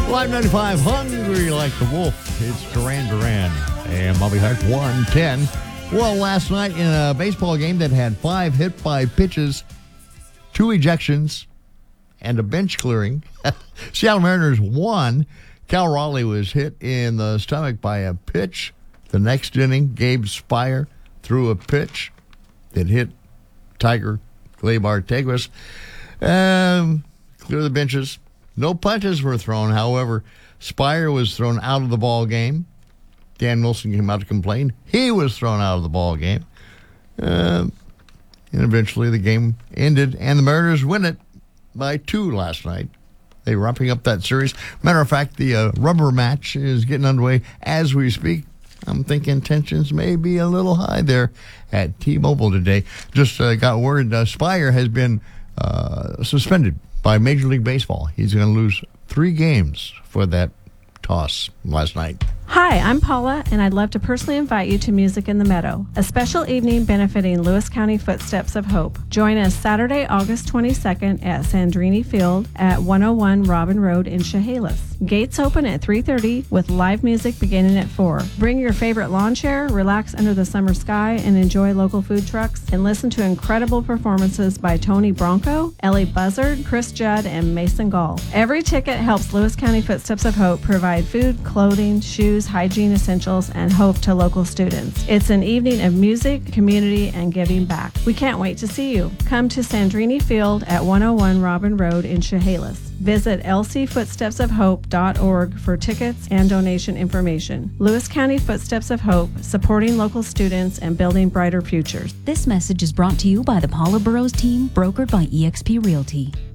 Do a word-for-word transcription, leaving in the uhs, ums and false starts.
Live ninety-five, Hungry Like the Wolf. It's Duran Duran. And Bobby Hart, one ten. Well, last night in a baseball game that had five hit by pitches, two ejections, and a bench clearing, Seattle Mariners won. Cal Raleigh was hit in the stomach by a pitch. The next inning, Gabe Spire threw a pitch that hit Tiger Gleyber Teguis. Um, clear the benches. No punches were thrown. However, Spire was thrown out of the ball game. Dan Wilson came out to complain. He was thrown out of the ball game. Uh, and eventually the game ended, and the Mariners win it by two last night. They were wrapping up that series. Matter of fact, the uh, rubber match is getting underway as we speak. I'm thinking tensions may be a little high there at T-Mobile today. Just uh, got word uh, Spire has been uh, suspended by Major League Baseball. He's going to lose three games for that toss last night. Hi, I'm Paula, and I'd love to personally invite you to Music in the Meadow, a special evening benefiting Lewis County Footsteps of Hope. Join us Saturday, August twenty-second at Sandrini Field at one oh one Robin Road in Chehalis. Gates open at three thirty with live music beginning at four. Bring your favorite lawn chair, relax under the summer sky, and enjoy local food trucks, and listen to incredible performances by Tony Bronco, Ellie Buzzard, Chris Judd, and Mason Gall. Every ticket helps Lewis County Footsteps of Hope provide food, clothing, shoes, hygiene essentials, and hope to local students. It's an evening of music, community, and giving back. We can't wait to see you. Come to Sandrini Field at one oh one Robin Road in Chehalis. Visit l c footsteps of hope dot org for tickets and donation information. Lewis County Footsteps of Hope, supporting local students and building brighter futures. This message is brought to you by the Paula Burrows team, brokered by eXp Realty.